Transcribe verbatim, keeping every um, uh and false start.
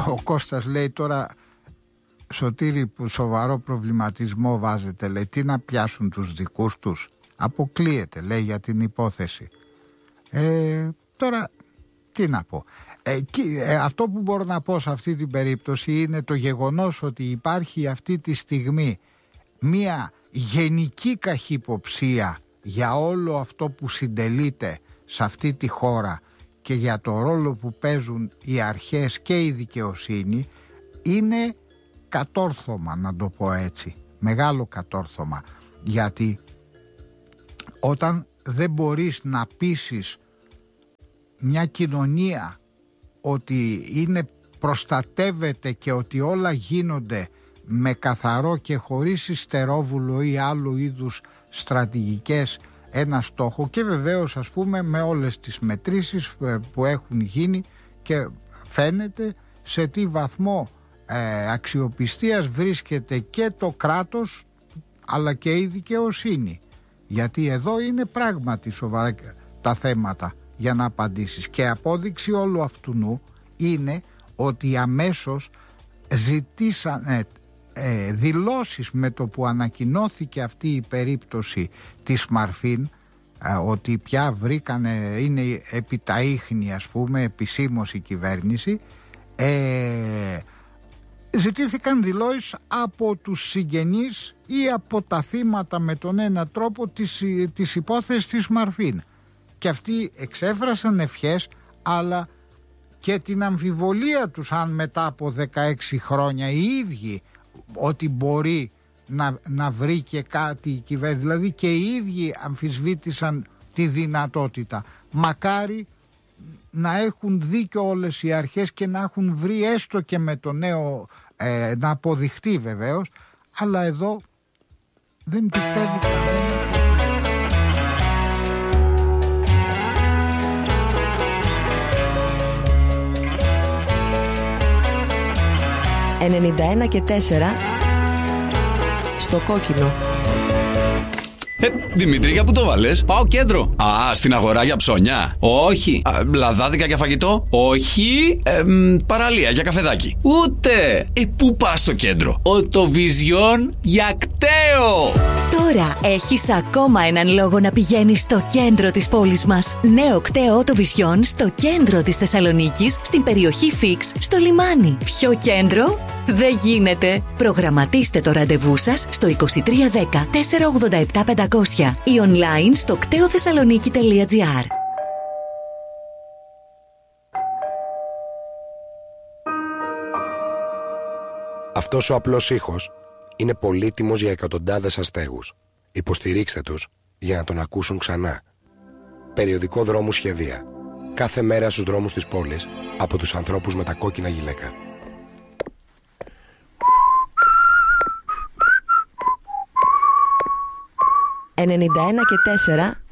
Ο Κώστας λέει τώρα, Σωτήρη, που σοβαρό προβληματισμό βάζετε, λέει, τι να πιάσουν τους δικούς τους? Αποκλείεται, λέει, για την υπόθεση. Ε, τώρα τι να πω. ε, ε, Αυτό που μπορώ να πω σε αυτή την περίπτωση είναι το γεγονός ότι υπάρχει αυτή τη στιγμή μία γενική καχυποψία για όλο αυτό που συντελείται σε αυτή τη χώρα και για το ρόλο που παίζουν οι αρχές και η δικαιοσύνη. Είναι κατόρθωμα, να το πω έτσι, μεγάλο κατόρθωμα, γιατί όταν δεν μπορείς να πείσεις μια κοινωνία ότι είναι, προστατεύεται και ότι όλα γίνονται με καθαρό και χωρίς ιστερόβουλο ή άλλου είδους στρατηγικές ένα στόχο, και βεβαίως ας πούμε με όλες τις μετρήσεις που έχουν γίνει, και φαίνεται σε τι βαθμό ε, αξιοπιστίας βρίσκεται και το κράτος αλλά και η δικαιοσύνη, γιατί εδώ είναι πράγματι σοβαρά τα θέματα για να απαντήσεις. Και απόδειξη όλου αυτού είναι ότι αμέσως ζητήσανε ε, δηλώσεις με το που ανακοινώθηκε αυτή η περίπτωση της Μαρφίν, ε, ότι πια βρήκανε, είναι επί τα ίχνη, ας πούμε, επισήμως η κυβέρνηση. ε, Ζητήθηκαν δηλώσεις από τους συγγενείς ή από τα θύματα με τον ένα τρόπο της, της υπόθεσης της Μαρφίν, και αυτοί εξέφρασαν ευχές, αλλά και την αμφιβολία τους αν μετά από δεκαέξι χρόνια οι ίδιοι ότι μπορεί να, να βρει και κάτι η κυβέρνηση. Δηλαδή και οι ίδιοι αμφισβήτησαν τη δυνατότητα. Μακάρι να έχουν δίκιο όλες οι αρχές και να έχουν βρει έστω και με το νέο, ε, να αποδειχτεί βεβαίως, αλλά εδώ δεν πιστεύει κανένας. ενενήντα ένα και τέσσερα στο κόκκινο. Ε, Δημήτρη, για πού το βάλες? Πάω κέντρο. Α, στην αγορά για ψώνια? Όχι. Α, λαδάδικα για φαγητό? Όχι. Ε, μ, παραλία για καφεδάκι? Ούτε. Ε, πού πας στο κέντρο? Οτοβιζιόν για κταίο. Τώρα έχεις ακόμα έναν λόγο να πηγαίνεις στο κέντρο της πόλης μας. Νέο κταίο Οτοβιζιόν στο κέντρο της Θεσσαλονίκης, στην περιοχή Φίξ, στο λιμάνι. Πιο κέντρο δεν γίνεται. Προγραμματίστε το ραντεβού σας στο είκοσι τρία δέκα τετρακόσια ογδόντα επτά πεντακόσια ή online στο κτέοθεσσαλονίκη τελεία τζι άρ. Αυτός ο απλός ήχος είναι πολύτιμος για εκατοντάδες αστέγους. Υποστηρίξτε τους για να τον ακούσουν ξανά. Περιοδικό Δρόμου Σχεδία. Κάθε μέρα στους δρόμους της πόλης από τους ανθρώπους με τα κόκκινα γυλαίκα. ενενήντα ένα και τέσσερα